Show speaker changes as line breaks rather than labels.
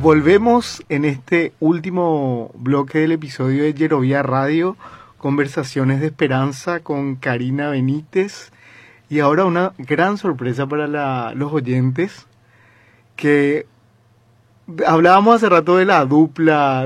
Volvemos en este último bloque del episodio de Yerovia Radio, Conversaciones de Esperanza con Karina Benítez. Y ahora una gran sorpresa para los oyentes, que hablábamos hace rato de la dupla